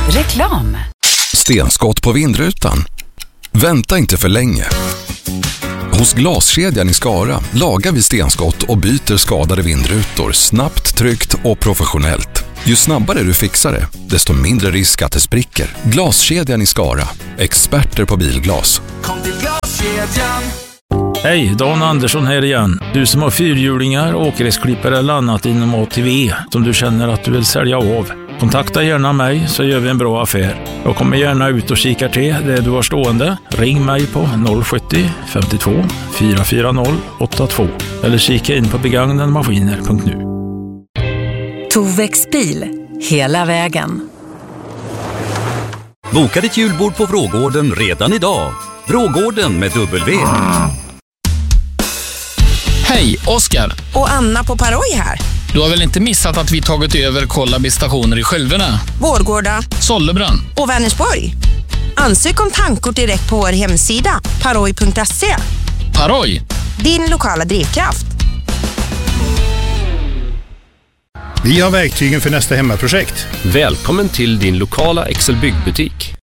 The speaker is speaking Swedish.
Reklam. Stenskott på vindrutan. Vänta inte för länge. Hos Glaskedjan i Skara lagar vi stenskott och byter skadade vindrutor snabbt, tryggt och professionellt. Ju snabbare du fixar det, desto mindre risk att det spricker. Glaskedjan i Skara. Experter på bilglas. Kom till Glaskedjan. Hej, Dan Andersson här igen. Du som har fyrhjulingar, åkgräsklippare eller annat inom ATV som du känner att du vill sälja av. Kontakta gärna mig så gör vi en bra affär. Jag kommer gärna ut och kika till det du har stående. Ring mig på 070 52 440 82 eller kika in på begagnadmaskiner.nu. Tovex bil, hela vägen. Boka ditt julbord på Vrågården redan idag. Vrågården med W. Hej, Oskar. Och Anna på Paroj här. Du har väl inte missat att vi tagit över Kollaby stationer i Skälverna, Vårgårda Sollebrand och Vänersborg. Ansök om tankkort direkt på vår hemsida paroj.se. Paroj. Din lokala drivkraft. Vi har verktygen för nästa hemmaprojekt. Välkommen till din lokala Excel byggbutik.